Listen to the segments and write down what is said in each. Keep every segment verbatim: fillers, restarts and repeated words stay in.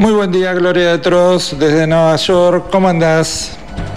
Muy buen día, Gloria de Trost, desde Nueva York. ¿Cómo andás?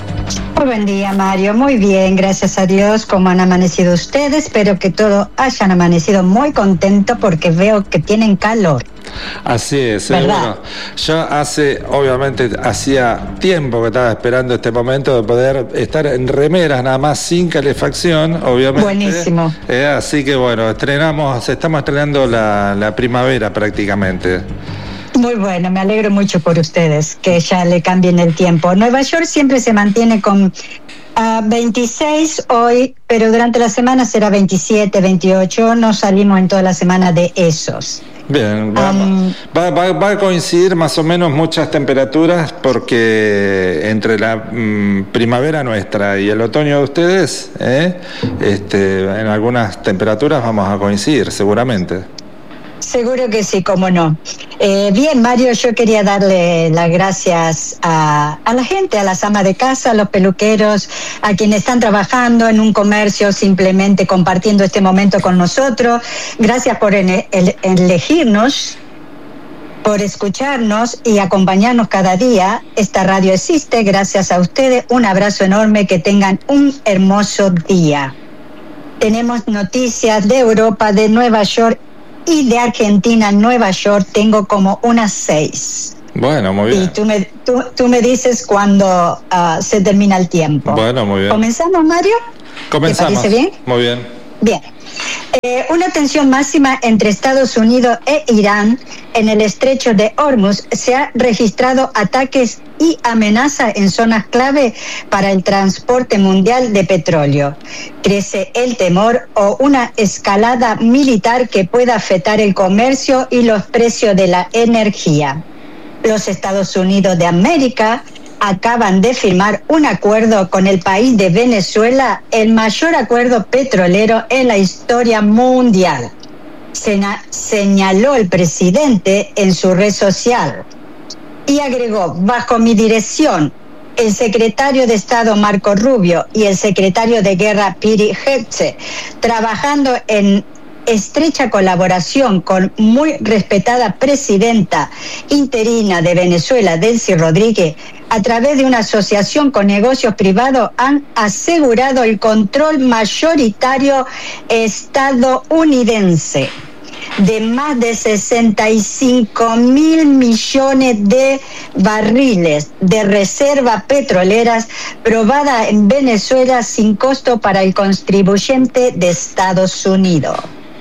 Muy buen día, Mario. Muy bien, gracias a Dios. ¿Cómo han amanecido ustedes? Espero que todos hayan amanecido muy contentos porque veo que tienen calor. Así es, ¿eh? Bueno, yo hace, obviamente, hacía tiempo que estaba esperando este momento de poder estar en remeras nada más sin calefacción, obviamente. Buenísimo. Eh, así que bueno, estrenamos, estamos estrenando la, la primavera prácticamente. Muy bueno, me alegro mucho por ustedes, que ya le cambien el tiempo. Nueva York siempre se mantiene con uh, veintiséis hoy, pero durante la semana será veintisiete, veintiocho. No salimos en toda la semana de esos. Bien, va, Um, va, va, va a coincidir más o menos muchas temperaturas porque entre la mm, primavera nuestra y el otoño de ustedes, ¿eh? este, en algunas temperaturas vamos a coincidir seguramente. Seguro que sí, cómo no. Eh, bien, Mario, yo quería darle las gracias a, a la gente, a las amas de casa, a los peluqueros, a quienes están trabajando en un comercio, simplemente compartiendo este momento con nosotros. Gracias por en, el, elegirnos, por escucharnos y acompañarnos cada día. Esta radio existe gracias a ustedes. Un abrazo enorme, que tengan un hermoso día. Tenemos noticias de Europa, de Nueva York y de Argentina. Nueva York tengo como unas seis. Bueno, muy bien. Y tú me, tú, tú me dices cuando uh, se termina el tiempo. Bueno, muy bien. ¿Comenzamos, Mario? Comenzamos. ¿Te parece bien? Muy bien. Bien. Eh, una tensión máxima entre Estados Unidos e Irán en el estrecho de Hormuz. Se ha registrado ataques y amenazas en zonas clave para el transporte mundial de petróleo. Crece el temor o una escalada militar que pueda afectar el comercio y los precios de la energía. Los Estados Unidos de América acaban de firmar un acuerdo con el país de Venezuela, el mayor acuerdo petrolero en la historia mundial. Sena- señaló el presidente en su red social y agregó: bajo mi dirección, el secretario de Estado Marco Rubio y el secretario de Guerra Piri Hetze, trabajando en estrecha colaboración con muy respetada presidenta interina de Venezuela, Delcy Rodríguez, a través de una asociación con negocios privados, han asegurado el control mayoritario estadounidense de más de sesenta y cinco mil millones de barriles de reservas petroleras probadas en Venezuela sin costo para el contribuyente de Estados Unidos.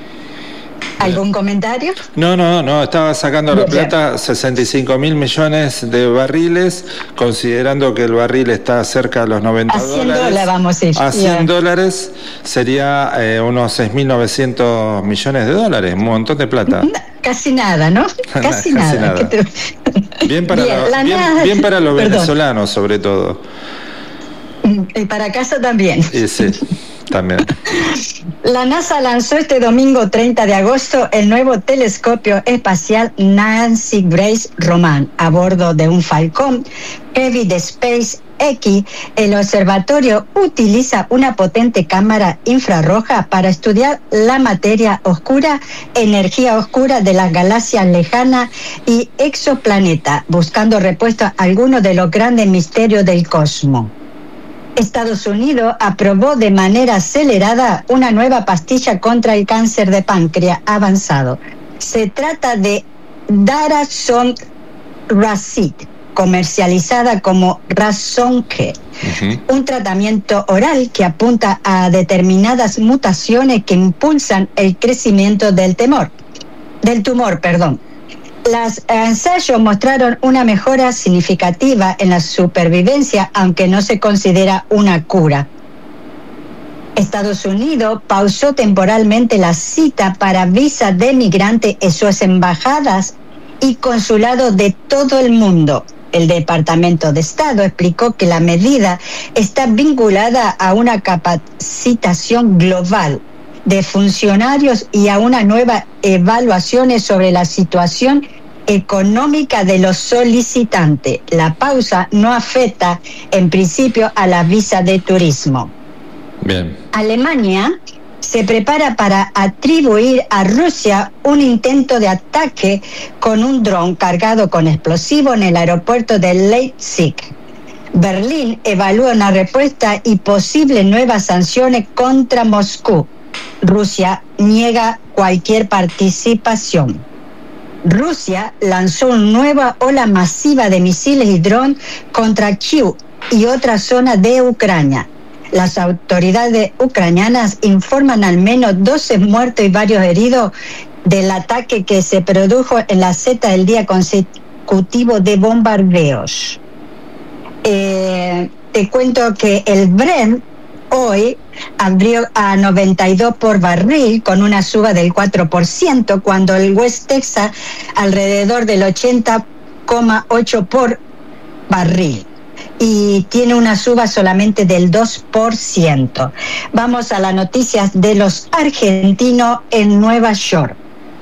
¿Algún comentario? No, no, no, estaba sacando la plata, sesenta y cinco mil millones de barriles, considerando que el barril está cerca de los noventa a cien dólares. dólares vamos a ir. A cien Yeah. dólares sería eh, unos seis mil novecientos millones de dólares, un montón de plata. Casi nada, ¿no? Casi, Casi nada. nada. Te... Bien para, bien, lo, la bien, nada... bien para los Perdón. venezolanos, sobre todo. Y para casa también. Y sí, también. La NASA lanzó este domingo treinta de agosto el nuevo telescopio espacial Nancy Grace Roman a bordo de un Falcon Heavy de SpaceX. El observatorio utiliza una potente cámara infrarroja para estudiar la materia oscura, energía oscura de las galaxias lejanas y exoplanetas, buscando respuesta a algunos de los grandes misterios del cosmos. Estados Unidos aprobó de manera acelerada una nueva pastilla contra el cáncer de páncreas avanzado. Se trata de Daraxonrasib, comercializada como Razonke, uh-huh. un tratamiento oral que apunta a determinadas mutaciones que impulsan el crecimiento del tumor. Del tumor, perdón. Los ensayos mostraron una mejora significativa en la supervivencia, aunque no se considera una cura. Estados Unidos pausó temporalmente la cita para visas de migrantes en sus embajadas y consulados de todo el mundo. El Departamento de Estado explicó que la medida está vinculada a una capacitación global de funcionarios y a una nueva evaluación sobre la situación económica de los solicitantes. La pausa no afecta en principio a la visa de turismo. Bien. Alemania se prepara para atribuir a Rusia un intento de ataque con un dron cargado con explosivo en el aeropuerto de Leipzig. Berlín evalúa una respuesta y posibles nuevas sanciones contra Moscú. Rusia niega cualquier participación. Rusia lanzó una nueva ola masiva de misiles y drones contra Kiev y otras zonas de Ucrania. Las autoridades ucranianas informan al menos doce muertos y varios heridos del ataque que se produjo en la sexta del día consecutivo de bombardeos. Eh, te cuento que el Brent hoy abrió a noventa y dos por barril con una suba del cuatro por ciento, cuando el West Texas alrededor del ochenta coma ocho por barril. Y tiene una suba solamente del dos por ciento. Vamos a las noticias de los argentinos en Nueva York.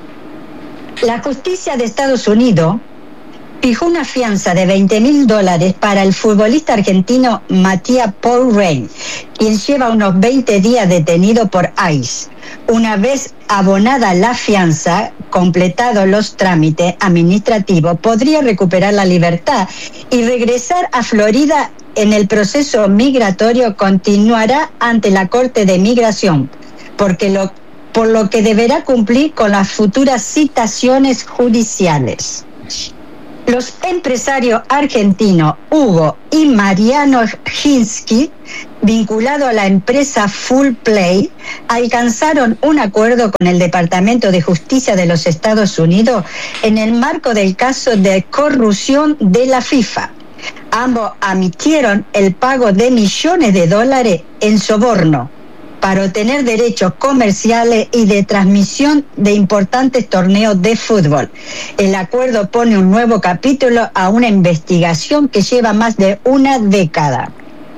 La justicia de Estados Unidos fijó una fianza de veinte mil dólares para el futbolista argentino Matías Paul Rein, quien lleva unos veinte días detenido por ICE. Una vez abonada la fianza, completados los trámites administrativos, podría recuperar la libertad y regresar a Florida. En el proceso migratorio continuará ante la Corte de Migración, porque lo, por lo que deberá cumplir con las futuras citaciones judiciales. Los empresarios argentinos Hugo y Mariano Hinsky, vinculados a la empresa Full Play, alcanzaron un acuerdo con el Departamento de Justicia de los Estados Unidos en el marco del caso de corrupción de la FIFA. Ambos admitieron el pago de millones de dólares en soborno para obtener derechos comerciales y de transmisión de importantes torneos de fútbol. El acuerdo pone un nuevo capítulo a una investigación que lleva más de una década.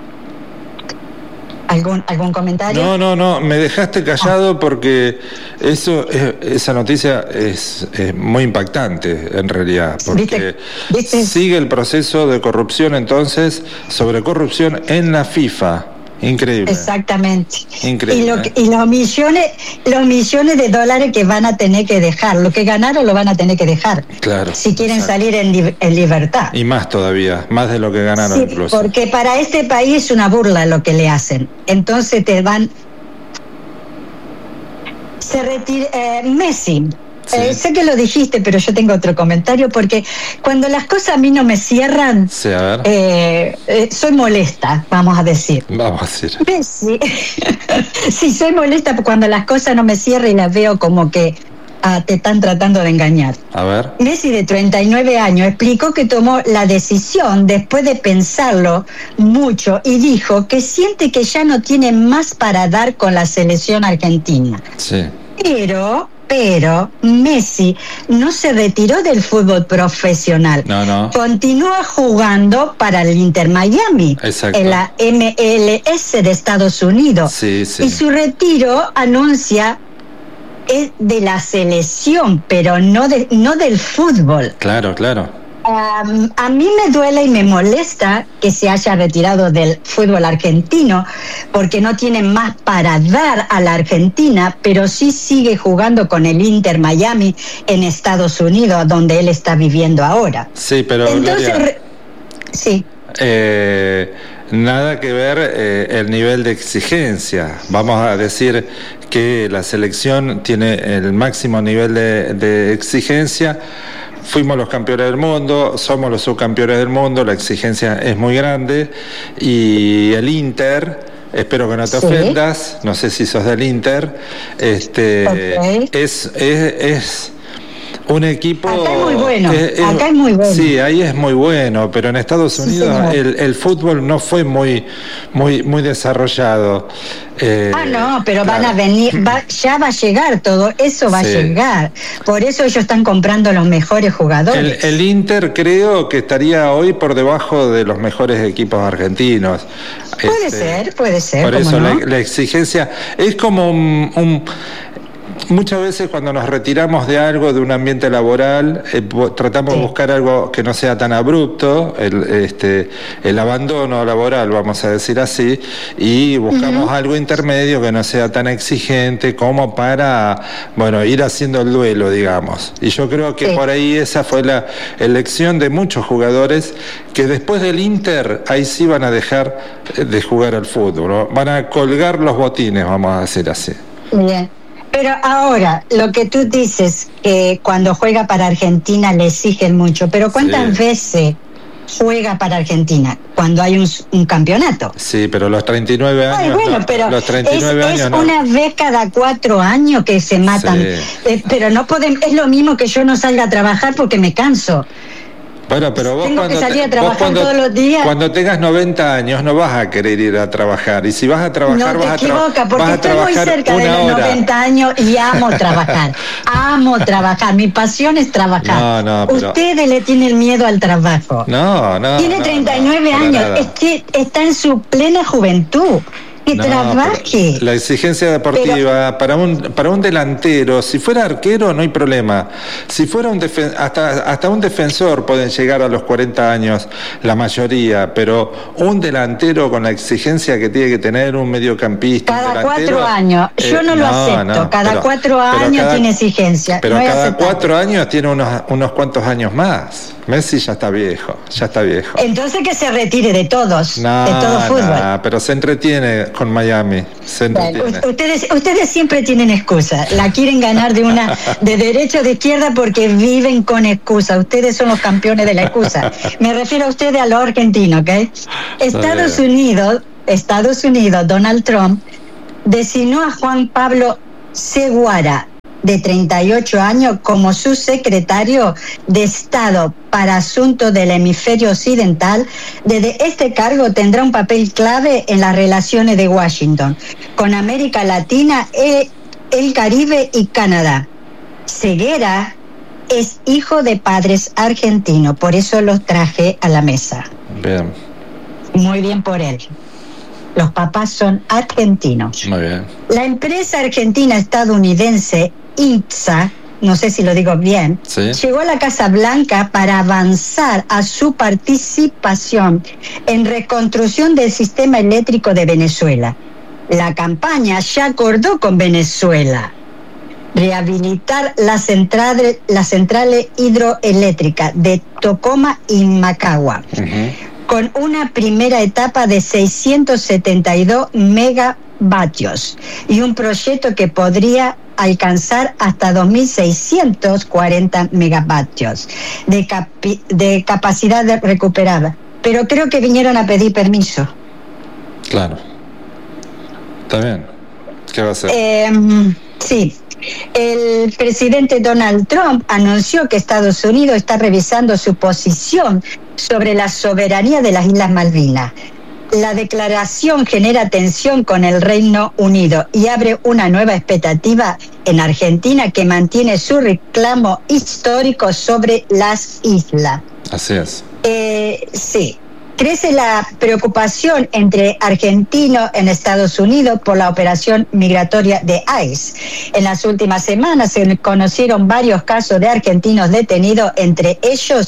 ¿Algún, algún comentario? No, no, no, me dejaste callado porque eso, es, esa noticia es, es muy impactante en realidad, porque ¿Viste? ¿Viste? sigue el proceso de corrupción entonces, sobre corrupción en la FIFA. Increíble. Exactamente. Increíble. Y, lo que, y los millones, los millones de dólares que van a tener que dejar, lo que ganaron lo van a tener que dejar. Claro. Si quieren exacto. salir en, li- en libertad. Y más todavía, más de lo que ganaron Sí, incluso. porque para este país es una burla lo que le hacen. Entonces te van. Se retira eh, Messi. Sí. Eh, sé que lo dijiste, pero yo tengo otro comentario, porque cuando las cosas a mí no me cierran, Sí, a ver. eh, eh, soy molesta, vamos a decir. Vamos a decir. Sí, sí, soy molesta cuando las cosas no me cierran y las veo como que ah, te están tratando de engañar. A ver. Messi, de treinta y nueve años, explicó que tomó la decisión después de pensarlo mucho y dijo que siente que ya no tiene más para dar con la selección argentina. Sí. Pero... Pero Messi no se retiró del fútbol profesional. No, no. Continúa jugando para el Inter Miami, Exacto. en la M L S de Estados Unidos. Sí, sí. Y su retiro, anuncia, es de la selección, pero no, de, no del fútbol. Claro, claro. Um, a mí me duele y me molesta que se haya retirado del fútbol argentino, porque no tiene más para dar a la Argentina, pero sí sigue jugando con el Inter Miami en Estados Unidos, donde él está viviendo ahora. Sí, pero Entonces, Gloria, re- sí. eh, nada que ver eh, el nivel de exigencia. Vamos a decir que la selección tiene el máximo nivel de, de exigencia. Fuimos los campeones del mundo, somos los subcampeones del mundo, la exigencia es muy grande y el Inter, espero que no te Sí. ofendas, no sé si sos del Inter, este, Ok. es, es, es un equipo... Acá es muy bueno, es- es- acá es muy bueno. Sí, ahí es muy bueno, pero en Estados Sí, Unidos señor. el, el fútbol no fue muy, muy, muy desarrollado. Eh, Ah, no, pero van a claro. venir, va, ya va a llegar todo, eso va Sí. a llegar. Por eso ellos están comprando los mejores El, jugadores. el Inter creo que estaría hoy por debajo de los mejores equipos argentinos. Puede Este, ser, puede ser. Por ¿cómo eso no? la, la exigencia es como un, un- muchas veces cuando nos retiramos de algo, de un ambiente laboral, eh, tratamos sí. de buscar algo que no sea tan abrupto, el, este, el abandono laboral, vamos a decir así, y buscamos uh-huh. algo intermedio que no sea tan exigente como para, bueno, ir haciendo el duelo, digamos. Y yo creo que sí. por ahí esa fue la elección de muchos jugadores que después del Inter, ahí sí van a dejar de jugar al fútbol, ¿no? Van a colgar los botines, vamos a decir así. Bien. Pero ahora, lo que tú dices, que cuando juega para Argentina le exigen mucho, pero ¿cuántas sí. veces juega para Argentina? Cuando hay un, un campeonato. Sí, pero los treinta y nueve años... Ay, bueno, no, pero los treinta y nueve es, años es no. una vez cada cuatro años que se matan. Sí. Eh, pero no podemos, es lo mismo que yo no salga a trabajar porque me canso. Bueno, pero vos Tengo cuando, que salir a te, trabajar vos cuando, todos los días. Cuando tengas noventa años no vas a querer ir a trabajar. Y si vas a trabajar, no te vas, equivoca, a tra- porque vas a estoy trabajar muy cerca de los hora. noventa años y amo trabajar. Amo trabajar. Mi pasión es trabajar. No, no, pero... Ustedes le tienen miedo al trabajo. No, no. Tiene no, treinta y nueve no, años. Es que está en su plena juventud. Que no, trabaje. La exigencia deportiva pero, para un para un delantero, si fuera arquero no hay problema. Si fuera un defen- hasta hasta un defensor pueden llegar a los cuarenta años la mayoría, pero un delantero con la exigencia que tiene que tener un mediocampista, cada un delantero, cuatro años. Yo eh, no lo no, acepto. No, cada pero, cuatro años cada, tiene exigencia. Pero no cada aceptable. cuatro años tiene unos unos cuantos años más. Messi ya está viejo, ya está viejo. Entonces que se retire de todos, no, de todo fútbol. No, pero se entretiene con Miami. Se entretiene. Bueno, ustedes, ustedes siempre tienen excusa. La quieren ganar de una de derecha o de izquierda porque viven con excusa. Ustedes son los campeones de la excusa. Me refiero a ustedes a los argentinos, ¿ok? Estados Unidos, Estados Unidos, Donald Trump designó a Juan Pablo Seguara, de treinta y ocho años, como su secretario de Estado para Asuntos del Hemisferio Occidental. Desde este cargo tendrá un papel clave en las relaciones de Washington con América Latina, el Caribe y Canadá. Seguera es hijo de padres argentinos, por eso los traje a la mesa. Bien. Muy bien por él. Los papás son argentinos. Muy bien. La empresa argentina estadounidense I N S A, no sé si lo digo bien, ¿sí?, llegó a la Casa Blanca para avanzar a su participación en reconstrucción del sistema eléctrico de Venezuela. La campaña ya acordó con Venezuela rehabilitar las centrales, las centrales hidroeléctricas de Tocoma y Macagua, uh-huh, con una primera etapa de seiscientos setenta y dos megavatios y un proyecto que podría alcanzar hasta dos mil seiscientos cuarenta megavatios de, capi- de capacidad de recuperada. Pero creo que vinieron a pedir permiso. Claro. Está bien. ¿Qué va a hacer? Eh, sí. El presidente Donald Trump anunció que Estados Unidos está revisando su posición sobre la soberanía de las Islas Malvinas. La declaración genera tensión con el Reino Unido y abre una nueva expectativa en Argentina, que mantiene su reclamo histórico sobre las islas. Así es. Eh, sí. Crece la preocupación entre argentinos en Estados Unidos por la operación migratoria de ICE. En las últimas semanas se conocieron varios casos de argentinos detenidos, entre ellos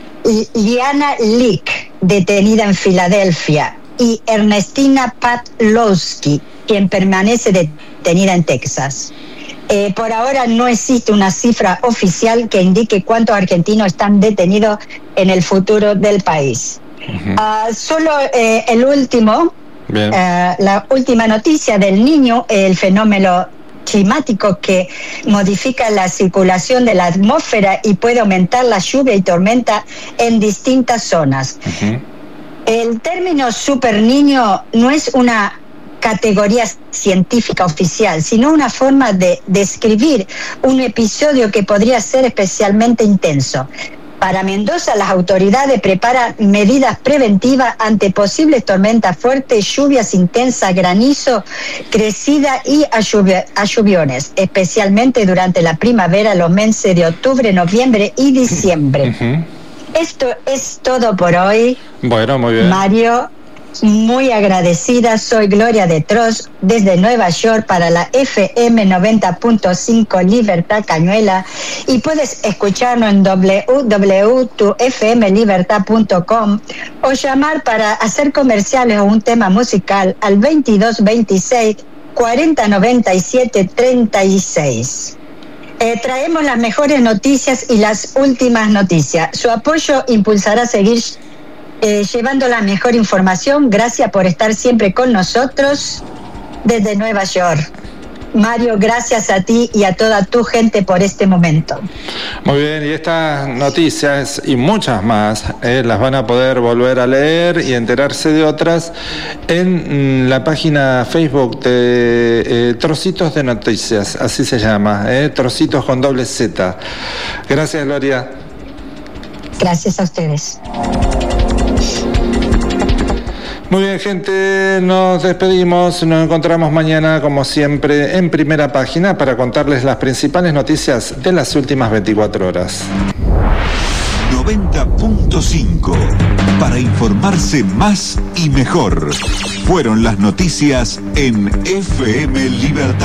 Liana Lick, detenida en Filadelfia, y Ernestina Patlowski, quien permanece detenida en Texas. Eh, por ahora no existe una cifra oficial que indique cuántos argentinos están detenidos en el futuro del país. Uh-huh. Uh, solo eh, el último, uh, la última noticia del niño, el fenómeno climático que modifica la circulación de la atmósfera y puede aumentar la lluvia y tormenta en distintas zonas. Uh-huh. El término super niño no es una categoría científica oficial, sino una forma de describir un episodio que podría ser especialmente intenso. Para Mendoza, las autoridades preparan medidas preventivas ante posibles tormentas fuertes, lluvias intensas, granizo, crecida y alluviones, especialmente durante la primavera, los meses de octubre, noviembre y diciembre. Uh-huh. Esto es todo por hoy. Bueno, muy bien. Mario, Muy agradecida, soy Gloria de Tros desde Nueva York para la F M noventa punto cinco Libertad Cañuela, y puedes escucharnos en doble u doble u doble u punto f m libertad punto com o llamar para hacer comerciales o un tema musical al veintidós veintiséis cuarenta noventa y siete treinta y seis. Eh, traemos las mejores noticias y las últimas noticias. Su apoyo impulsará a seguir Eh, llevando la mejor información. Gracias por estar siempre con nosotros desde Nueva York. Mario, gracias a ti y a toda tu gente por este momento. Muy bien, y estas noticias y muchas más eh, las van a poder volver a leer y enterarse de otras en mm, la página Facebook de eh, Trocitos de Noticias, así se llama, eh, Trocitos con doble Z. Gracias, Gloria. Gracias a ustedes. Muy bien, gente, nos despedimos, nos encontramos mañana como siempre en Primera Página para contarles las principales noticias de las últimas veinticuatro horas. noventa punto cinco, para informarse más y mejor. Fueron las noticias en F M Libertad.